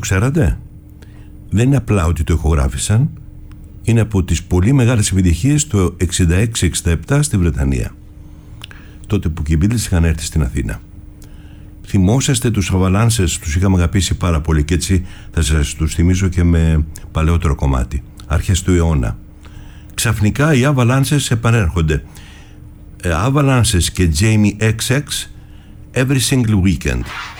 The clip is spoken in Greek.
ξέρατε? Δεν είναι απλά ότι το ηχογράφησαν, είναι από τις πολύ μεγάλες επιτυχίες το 66-67 στη Βρετανία, τότε που και οι Beatles είχαν έρθει στην Αθήνα. Θυμόσαστε τους Avalanches, τους είχαμε αγαπήσει πάρα πολύ και έτσι θα σας τους θυμίσω και με παλαιότερο κομμάτι, αρχές του αιώνα. Ξαφνικά οι Avalanches επανέρχονται, Avalanches και Jamie XX, Every Single Weekend.